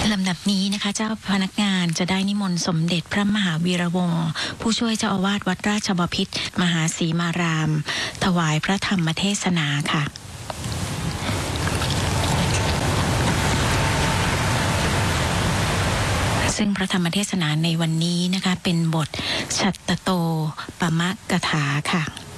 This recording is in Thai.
ลำดับนี้นะคะเจ้าพนักงานจะได้นิมนต์สมเด็จพระมหาวีระวงศ์ผู้ช่วยเจ้าอาวาสวัดราชบพิตรมหาศรีมารามถวายพระธรรมเทศนาค่ะซึ่งพระธรรมเทศนาในวันนี้นะคะเป็นบทฉัตตโตปมกถาค่ะ